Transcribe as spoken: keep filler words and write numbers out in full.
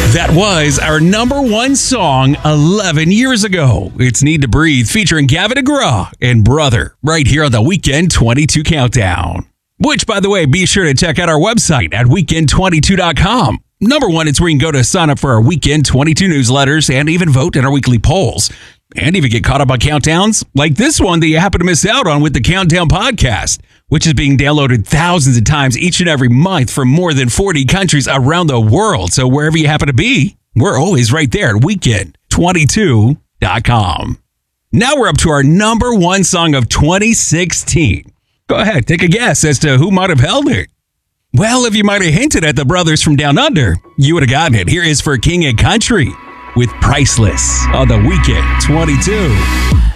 That was our number one song eleven years ago. It's Need to Breathe featuring Gavin DeGraw and Brother right here on the Weekend twenty-two Countdown. Which, by the way, be sure to check out our website at weekend twenty-two dot com. Number one, it's where you can go to sign up for our Weekend twenty-two newsletters and even vote in our weekly polls. And even get caught up on countdowns like this one that you happen to miss out on with the Countdown Podcast, which is being downloaded thousands of times each and every month from more than forty countries around the world. So wherever you happen to be, we're always right there at weekend twenty-two dot com. Now we're up to our number one song of twenty sixteen. Go ahead, take a guess as to who might have held it. Well, if you might have hinted at the brothers from Down Under, you would have gotten it. Here is For King and Country with Priceless on the Weekend twenty-two.